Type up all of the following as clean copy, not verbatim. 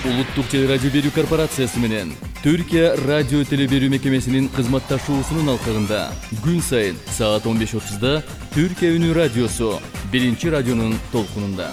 Улуттук телерадио берүү корпорациясы менен Түркия радио телеберүү мекемесинин кызматташуусунун алкагында күн сайын саат 15:30 Түркия үнү радиосу биринчи радионун толкунунда.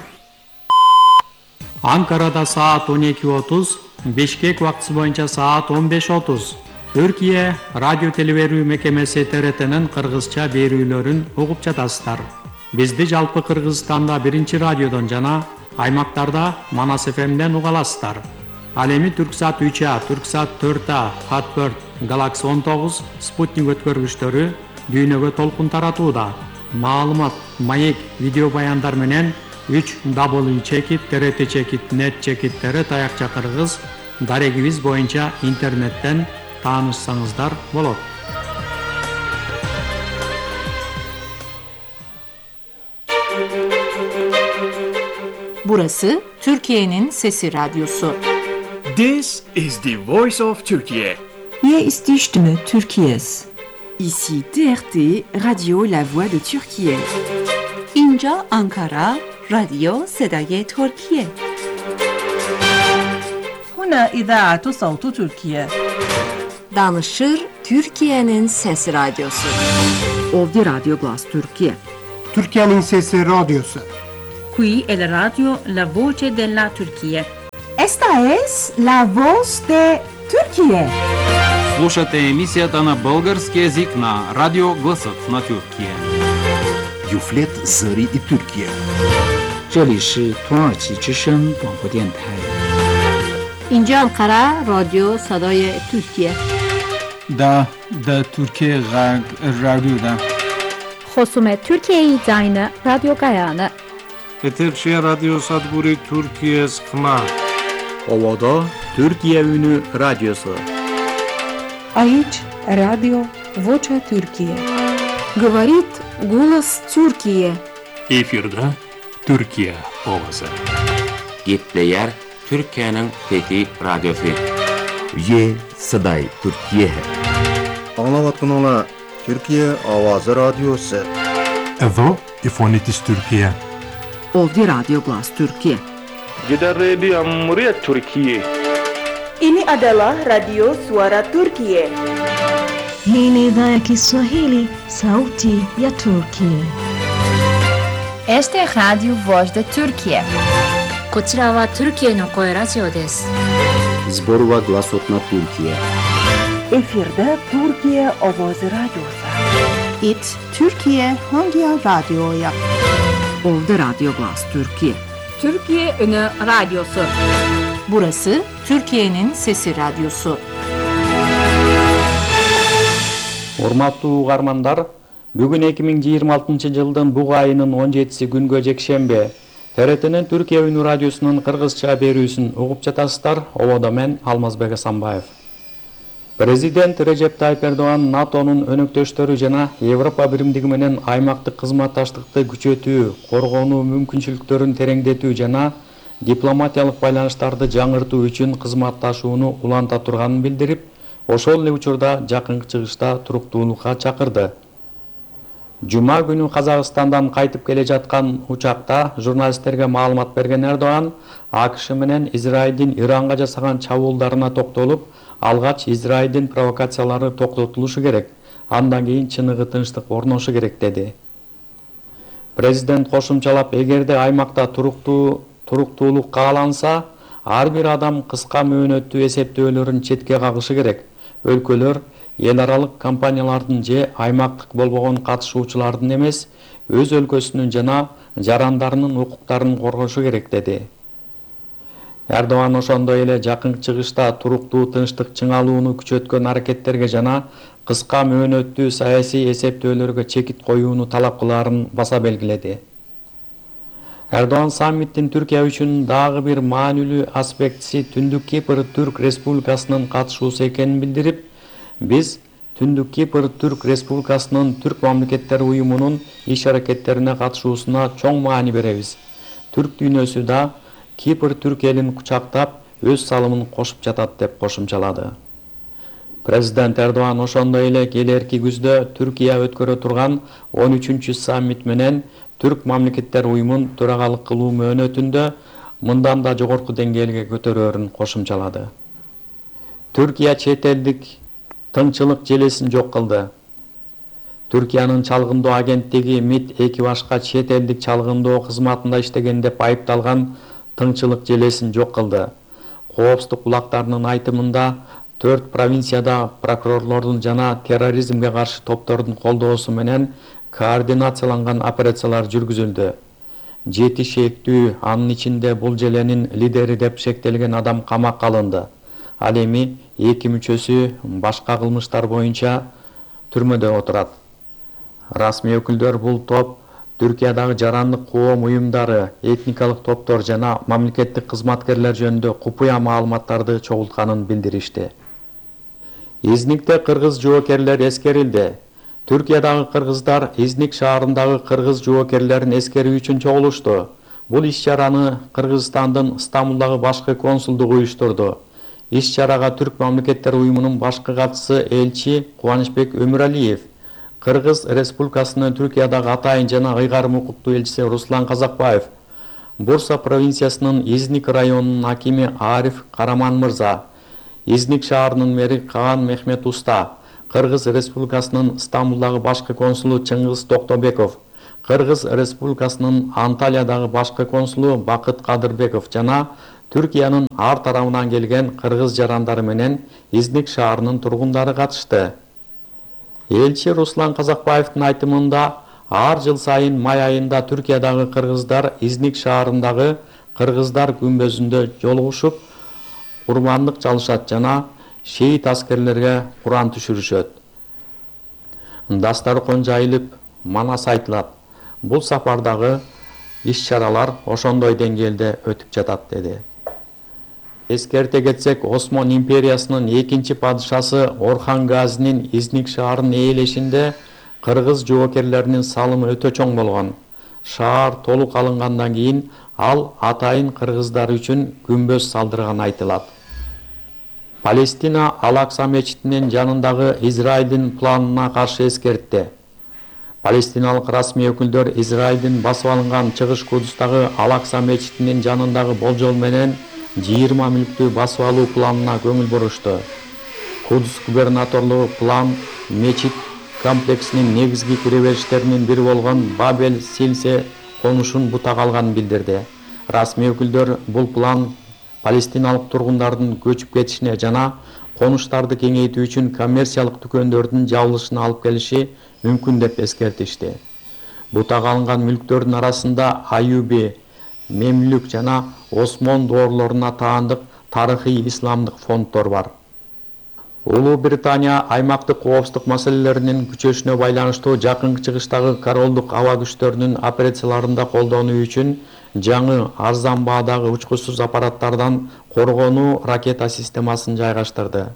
Анкарада саат 12:30, Бишкек убактысы боюнча саат 15:30. Түркия радио телеберүү мекемеси ТРТнын кыргызча берүүлөрүн угуп жатасыздар. Бизди жалпы Кыргызстанда биринчи радиодон жана аймактарда Манас ФМден уга аласыздар. Ал эми Түрксат 3А, Түрксат 4А, Хат4, Галакс 19, Спутник өткөргүчтөрү дүйнөгө толкун таратууда. Маалымат, маек, видео баяндар менен 3W чекит, TRT чекит, Net чекит, TRT аякча кыргыз дарегибиз боюнча интернеттен таанышсаңыздар болот. Burası Türkiye'nin Sesi Radyosu. This is the voice of Turkey. Hier ist die Stimme Türkiye's. Ici TRT, Radio La Voix de Türkiye. İnca Ankara, Radyo Sedaye Türkiye. هنا إذاعة صوت تركيا. Danışır Türkiye'nin Sesi Radyosu. Ovdje Radio Glas Türkiye. Türkiye'nin Sesi Radyosu. Qui è la radio La Voce della Turchia. Esta es la voz de Türkiye. Слушате емисията на български език на Радио Гласът на Türkiye. Юфлет Зари и Türkiye. 这里是土耳其之声广播电台。 İnca Ankara, Radyo Sedaye Türkiye. Da Türkiye Radyo'da. خصوم Türkiye Zayne Radyo Gayane. Eterşehir Radyo Sadburi Türkiye Sıkma. Ovada Türkiye Ünü Radyosu. Aici Radio Vocea Türkiye. Говорит голос Türkiye. Efirde Türkiye ovası. Gitleyer Türkiye'nin Fethi Radyosu. Ye Saday Türkiye. Anlavatın ola Türkiye Avazı Radyosu. Evo İfonitis Türkiye. Ovdje Radio Glas Türkiye. Gider Radio Cumhuriyet Türkiye. Ini adalah Radio Suara Turkiye. Hii ni idhaa ya Kiswahili, Sauti ya Turkiye. Este es Radio Voz de Turkiye. こちらは Türkiyeの声ラジオです。 Zborova Glasot na Türkiye. Efirde Türkiye Ovozi Radyosu. It Türkiye hangi radyoya? Ovdje Radio Glas Türkiye. Türkiye Ünü Radyosu. Burası Türkiye'nin Sesi Radyosu. Урматтуу угармандар, бүгүн 2026-жылдын буг айынын 17-си күнгө жекшембе ТРТнин Түркия Үнү радиосунун кыргызча берүүсүн угуп жатасыздар. Ободо мен Алмазбек Асанбаев. Президент Режеп Тайип Эрдоган НАТОнун өнөктөштөрү жана Европа биримдиги менен аймактык кызматташтыкты күчөтүү, коргонуу мүмкүнчүлүктөрүн тереңдетүү жана дипломатиялык байланыштарды жаңыртуу үчүн кызматташууну уланта турганын билдирип, ошол эле учурда жакынкы чыгышта туруктуулукка чакырды. Жума күнү Казакстандан кайтып келе жаткан учакта журналисттерге маалымат берген Эрдоган АКШ менен Израилдин Иранга жасаган чабуулдарына токтолуп, алгач Израилдин провокациялары токтотулушу керек, андан кийин чыныгы тынчтык орношу керек деди. Президент кошумчалап, эгерде аймакта туруктуулук кааланса, ар бир адам кыска мөөнөттүү эсептөөлөрүн четке кагышы керек. Өлкөлөр эл аралык компаниялардын же аймактык болбогон катышуучулардын эмес, өз өлкөсүнүн жана жарандарынын укуктарын коргошу керек деди. Эрдоган ошондой эле жакынкы чыгышта туруктуу тынчтык чыңалууну күчөткөн аракеттерге жана кыска мөөнөттүү саясий эсептөөлөргө чекит коюуну талап кылаарын баса белгиледи. Эрдоган саммиттин Түркия үчүн дагы бир маанилүү аспектиси Түндүк Кипр Түрк Республикасынын катышуусу экенин билдирип, биз Түндүк Кипр Түрк Республикасынын Түрк мамлекеттери уюмунун иш-аракеттерине катышуусуна чоң маани беребиз. Түрк дүйнөсү да Кипр Түрк элин кучактап, өз салымын кошуп жатат деп кошумчалады. Президент Эрдоган ошондой эле келерки күздө Түркия өткөрө турган 13-саммит менен Түрк мамлекеттер уюмун төрагалык кылуу мөөнөтүндө мындан да жогорку деңгээлге көтөрөөрүн кошумчалады. Түркия чет элдик тыңчылык желесин жок кылды. Түркиянын чалгындоо агенттиги МИД экибашка чет элдик чалгындоо кызматында иштеген деп айыпталган тыңчылык желесин жок кылды. Коопсуздук булактарынын айтымында 4 провинцияда прокурорлордун жана терроризмге каршы топтордун колдоосу менен координацияланган операциялар жүргүзүлдү. 7 шектүү, анын ичинде бул желенин лидери деп шектелген адам камакка алынды. Ал эми 2 мүчөсү башка кылмыштар боюнча түрмөдө отурат. Расмий өкүлдөр бул топ Түркиядагы жарандык коом уюмдары, этникалык топтор жана мамлекеттик кызматкерлер жөнүндө купуя маалыматтарды чогултканын билдиришти. Изникте кыргыз жоокерлер эскерилди. Түркиядагы кыргыздар Изник шаарындагы кыргыз жоокерлерин эскерүү үчүн чогулушту. Бул иш-чараны Кыргызстандын Стамбулдагы башкы консулдугу уюштурду. Иш-чарага Түрк мамлекеттер уюмунун башкы катчысы элчи Кубанычбек Өмүралиев, Кыргыз Республикасынын Түркиядагы атайын жана ыйгарым укуктуу элчиси Руслан Казакбаев, Бурса провинциясынын Изник районунун акими Ариф Караман мырза, Изник шаарынын мэри Каган Мехмет Уста, Кыргыз Республикасынын Стамбулдагы башкы консулу Чыңгыз Токтобеков, Кыргыз Республикасынын Анталиядагы башкы консулу Бакыт Кадырбеков жана Түркиянын ар тарабынан келген кыргыз жарандары менен Изник шаарынын тургундары катышты. Элчи Руслан Казакбаевдин айтымында ар жыл сайын май айында Түркиядагы кыргыздар Изник шаарындагы кыргыздар күмбөзүндө жолугушуп, курмандык чалышат жана шейит аскерлерге Куран түшүрүшөт. Дастаркан жайылып, манас айтылат. Бул сапардагы иш-чаралар ошондой деңгээлде өтүп жатат, деди. Эскерте кетсек, Осман империясынын 2-чи падышасы Орхан Газинин Изник шаарын ээлешинде кыргыз жоокерлеринин салымы өтө чоң болгон. Шаар толук алынгандан кийин ал атайын кыргыздар үчүн күмбөз салдырган айтылат. Палестина Ал-Акса мечитинин жанындагы Израилдин планына каршы эскертти. Палестиналык расмий өкүлдөр Израилдин басып алынган Чыгыш Кудустагы Ал-Акса мечитинин жанындагы болжол менен 20 мүлктү басып алуу планына көңүл бурушту. Кудус губернаторлугу план мечит комплексинин негизги киребериштеринин бири болгон Бабель Силсе конушун бутак алганын билдирди. Расмий өкүлдөр бул план палестиналык тургундардын көчүп кетишине жана конуштарды кеңейтүү үчүн коммерциялык дүкөндөрдүн жабылышына алып келиши мүмкүн деп эскертишти. Бутак алынган мүлктөрдүн арасында Аюби, Мемлюк жана Осмон доорлоруна таандык тарыхый исламдык фонддор бар. Улуу Британия аймактык коопсуздук маселелеринин күчөшүнө байланыштуу жакынкы чыгыштагы королдук аба күчтөрүнүн операцияларында колдонуу үчүн жаңы арзан баадагы учкучсуз аппараттардан коргонуу ракета системасын жайгаштырды.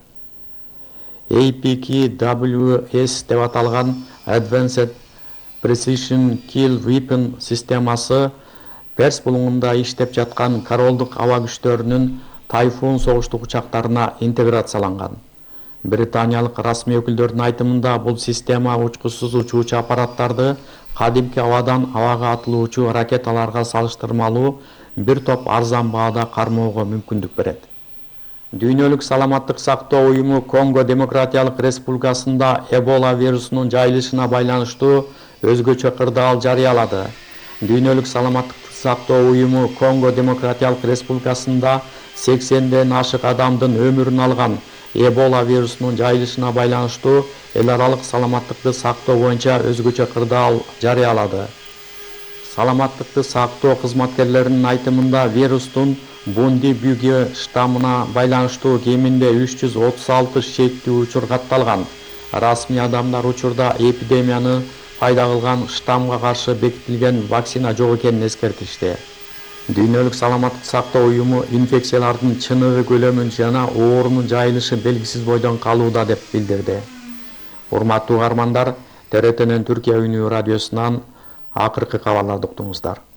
APKWS деп аталган Advanced Precision Kill Weapon системасы Перс булуңунда иштеп жаткан королдук аба күчтөрүнүн Тайфун согуштук учактарына интеграцияланган. Британиялык расмий өкүлдөрдүн айтымында бул система учкучсуз учуучу аппараттарды кадимки абадан абага атылуучу ракеталарга салыштырмалуу бир топ арзан баада кармоого мүмкүндүк берет. Дүйнөлүк саламаттык сактоо уюму Конго Демократиялык Республикасында Эбола вирусунун жайылышына байланыштуу өзгөчө кырдаал жарыялады. Дүйнөлүк саламаттык сактоо уюму Конго Демократиялык Республикасында 80ден ашык адамдын өмүрүн алган Эбола вирусунун жайылышына байланыштуу эл аралык саламаттыкты сактоо боюнча өзгөчө кырдаал жарыялады. Саламаттыкты сактоо кызматкерлеринин айтымында вирустун Бунди-Бюге штаммына байланыштуу кеминде 336 шектүү учур катталган. Расмий адамдар учурда эпидемияны пайда кылган штаммга каршы бекитилген вакцина жок экенин эскертишти. Дүйнөлүк саламаттык сактоо уюму инфекциялардын чыныгы көлөмүн жана оорунун жайылышы белгисиз бойдон калууда деп билдирди. Урматтуу угармандар, ТРТнын Түркия үнү радиосунан акыркы кабарларды уктуңуздар.